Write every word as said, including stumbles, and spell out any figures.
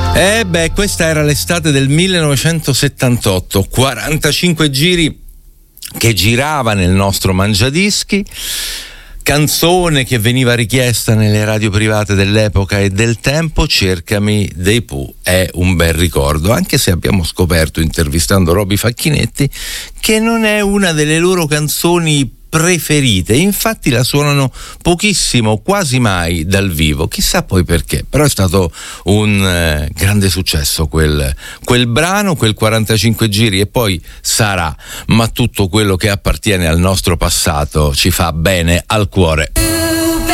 Eh beh, questa era l'estate del millenovecentosettantotto, quarantacinque giri che girava nel nostro mangiadischi, canzone che veniva richiesta nelle radio private dell'epoca e del tempo. Cercami dei Pooh è un bel ricordo, anche se abbiamo scoperto, intervistando Roby Facchinetti, che non è una delle loro canzoni preferite, infatti la suonano pochissimo, quasi mai dal vivo, chissà poi perché, però è stato un eh, grande successo quel, quel brano, quel quarantacinque giri, e poi sarà, ma tutto quello che appartiene al nostro passato ci fa bene al cuore.